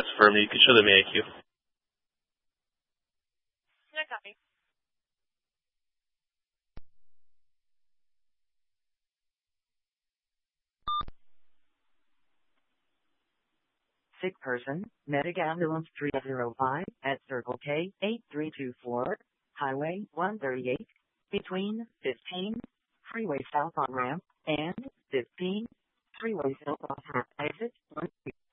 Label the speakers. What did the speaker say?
Speaker 1: that's firm. You can show them AIQ.
Speaker 2: No copy.
Speaker 3: Sick person, Medic Ambulance 305 at Circle K 8324, Highway 138, between 15, Freeway South on ramp, and 15, Freeway South off ramp, exit 1.